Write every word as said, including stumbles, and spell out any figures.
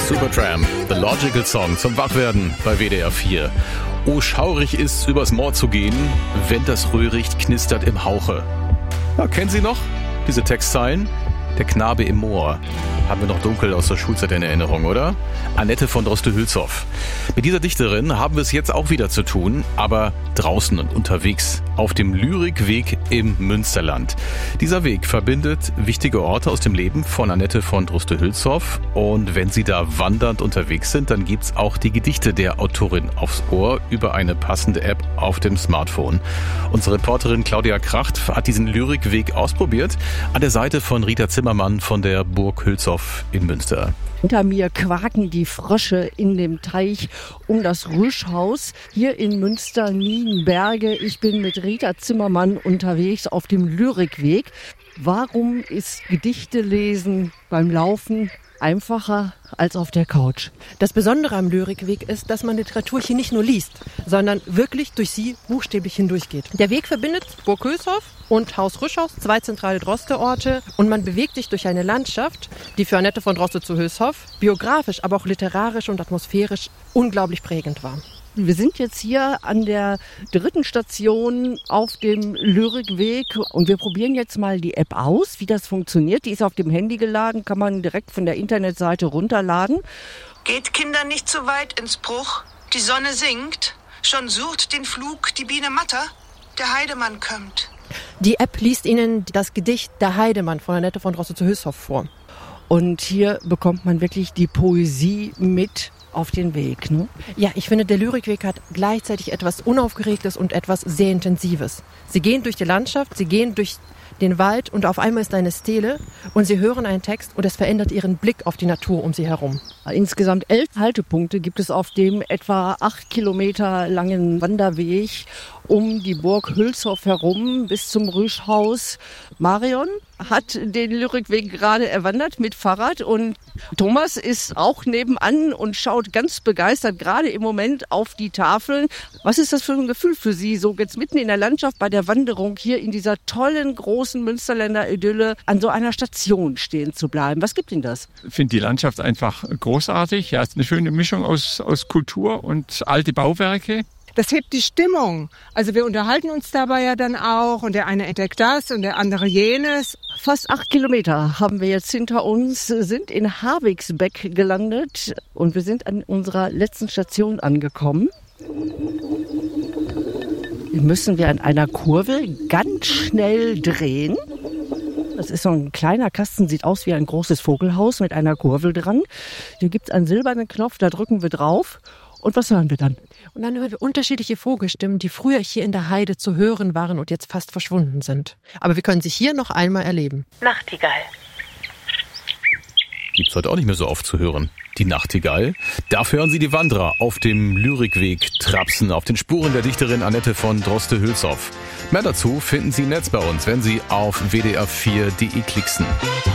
Supertramp, The Logical Song zum Wachwerden bei W D R vier. Oh, schaurig ist's, übers Moor zu gehen, wenn das Röhricht knistert im Hauche. Ja, kennen Sie noch diese Textzeilen? Der Knabe im Moor. Haben wir noch dunkel aus der Schulzeit in Erinnerung, oder? Annette von Droste-Hülshoff. Mit dieser Dichterin haben wir es jetzt auch wieder zu tun, aber draußen und unterwegs auf dem Lyrikweg im Münsterland. Dieser Weg verbindet wichtige Orte aus dem Leben von Annette von Droste-Hülshoff. Und wenn Sie da wandernd unterwegs sind, dann gibt's auch die Gedichte der Autorin aufs Ohr über eine passende App auf dem Smartphone. Unsere Reporterin Claudia Kracht hat diesen Lyrikweg ausprobiert an der Seite von Rita Zimmermann von der Burg Hülshoff in Münster. Hinter mir quaken die Frösche in dem Teich um das Rüschhaus hier in Münster-Nienberge. Ich bin mit Rita Zimmermann unterwegs auf dem Lyrikweg. Warum ist Gedichte lesen beim Laufen einfacher als auf der Couch? Das Besondere am Lyrikweg ist, dass man Literatur hier nicht nur liest, sondern wirklich durch sie buchstäblich hindurchgeht. Der Weg verbindet Burg Hülshoff und Haus Rüschhaus, zwei zentrale Droste-Orte, und man bewegt sich durch eine Landschaft, die für Annette von Droste-Hülshoff biografisch, aber auch literarisch und atmosphärisch unglaublich prägend war. Wir sind jetzt hier an der dritten Station auf dem Lyrikweg und wir probieren jetzt mal die App aus, wie das funktioniert. Die ist auf dem Handy geladen, kann man direkt von der Internetseite runterladen. Geht Kinder nicht zu weit ins Bruch, die Sonne sinkt, schon sucht den Flug die Biene matter, der Heidemann kömmt. Die App liest Ihnen das Gedicht Der Heidemann von Annette von Droste-Hülshoff vor. Und hier bekommt man wirklich die Poesie mit auf den Weg, ne? Ja, ich finde, der Lyrikweg hat gleichzeitig etwas Unaufgeregtes und etwas sehr Intensives. Sie gehen durch die Landschaft, sie gehen durch den Wald und auf einmal ist eine Stele und sie hören einen Text und es verändert ihren Blick auf die Natur um sie herum. Insgesamt elf Haltepunkte gibt es auf dem etwa acht Kilometer langen Wanderweg um die Burg Hülshoff herum bis zum Rüschhaus. Marion hat den Lyrikweg gerade erwandert mit Fahrrad und Thomas ist auch nebenan und schaut ganz begeistert gerade im Moment auf die Tafeln. Was ist das für ein Gefühl für Sie, so jetzt mitten in der Landschaft bei der Wanderung hier in dieser tollen, großen Münsterländer Idylle an so einer Station stehen zu bleiben? Was gibt Ihnen das? Ich finde die Landschaft einfach großartig. Ja, es ist eine schöne Mischung aus, aus Kultur und alte Bauwerke. Das hebt die Stimmung. Also wir unterhalten uns dabei ja dann auch und der eine entdeckt das und der andere jenes. Fast acht Kilometer haben wir jetzt hinter uns, sind in Havigsbeck gelandet und wir sind an unserer letzten Station angekommen. Hier müssen wir an einer Kurve ganz schnell drehen. Das ist so ein kleiner Kasten, sieht aus wie ein großes Vogelhaus mit einer Kurve dran. Hier gibt es einen silbernen Knopf, da drücken wir drauf. Und was hören wir dann? Und dann hören wir unterschiedliche Vogelstimmen, die früher hier in der Heide zu hören waren und jetzt fast verschwunden sind. Aber wir können sie hier noch einmal erleben. Nachtigall. Gibt's heute auch nicht mehr so oft zu hören. Die Nachtigall. Dafür hören Sie die Wanderer auf dem Lyrikweg trapsen, auf den Spuren der Dichterin Annette von Droste-Hülshoff. Mehr dazu finden Sie im Netz bei uns, wenn Sie auf w d r vier punkt d e klicksen.